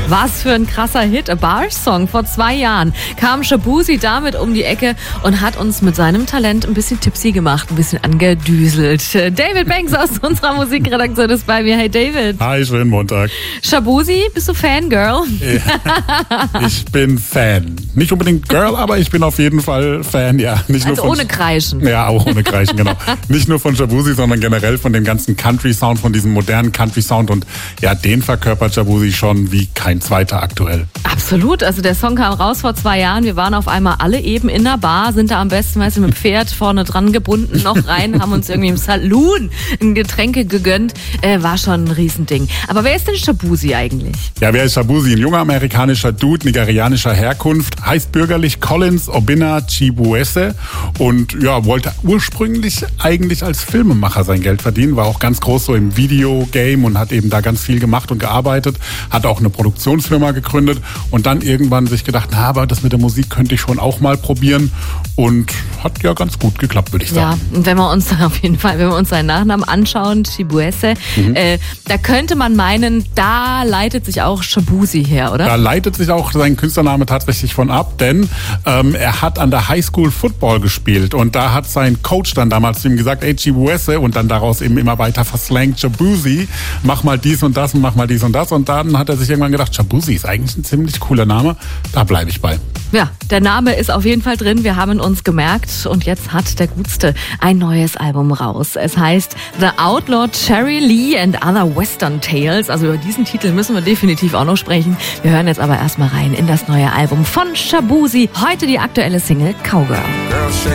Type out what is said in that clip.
Was für ein krasser Hit, A Bar-Song. Vor 2 Jahren kam Shaboozey damit um die Ecke und hat uns mit seinem Talent ein bisschen tipsy gemacht, ein bisschen angedüselt. David Banks aus unserer Musikredaktion ist bei mir. Hey David. Hi, schönen Montag. Shaboozey, bist du Fangirl? Ich bin Fan. Nicht unbedingt Girl, aber ich bin auf jeden Fall Fan, ja. Nicht also nur ohne Kreischen. Ja, auch ohne Kreischen, genau. Nicht nur von Shaboozey, sondern generell von dem ganzen Country-Sound, von diesem modernen Country-Sound. Und ja, den verkörpert Shaboozey schon wie kein zweiter aktuell. Absolut. Also der Song kam raus vor 2 Jahren. Wir waren auf einmal alle eben in der Bar, sind da am besten, weißt du, mit dem Pferd vorne dran gebunden noch rein, haben uns irgendwie im Saloon ein Getränke gegönnt. War schon ein Riesending. Aber wer ist denn Shaboozey eigentlich? Ja, wer ist Shaboozey? Ein junger amerikanischer Dude nigerianischer Herkunft, heißt bürgerlich Collins Obinna Chibueze und ja, wollte ursprünglich eigentlich als Filmemacher sein Geld verdienen, war auch ganz groß so im Videogame und hat eben da ganz viel gemacht und gearbeitet, hat auch eine Produktionsfirma gegründet und dann irgendwann sich gedacht, na, aber das mit der Musik könnte ich schon auch mal probieren und hat ja ganz gut geklappt, würde ich sagen. Ja, und wenn wir uns auf jeden Fall, wenn wir uns seinen Nachnamen anschauen, Chibueze, da könnte man meinen, da leitet sich auch Shaboozey her, oder? Da leitet sich auch sein Künstlername tatsächlich von ab, denn er hat an der Highschool Football gespielt und da hat sein Coach dann damals zu ihm gesagt, ey Chibueze, und dann daraus eben immer weiter verslangt, Shaboozey, mach mal dies und das und mach mal dies und das, und dann hat er sich irgendwann gedacht, Shaboozey ist eigentlich ein ziemlich cooler Name, da bleibe ich bei. Ja, der Name ist auf jeden Fall drin, wir haben ihn uns gemerkt und jetzt hat der Gutste ein neues Album raus. Es heißt The Outlaw Cherry Lee and Other Western Tales, also über diesen Titel müssen wir definitiv auch noch sprechen. Wir hören jetzt aber erstmal rein in das neue Album von Shaboozey, heute die aktuelle Single Cowgirl.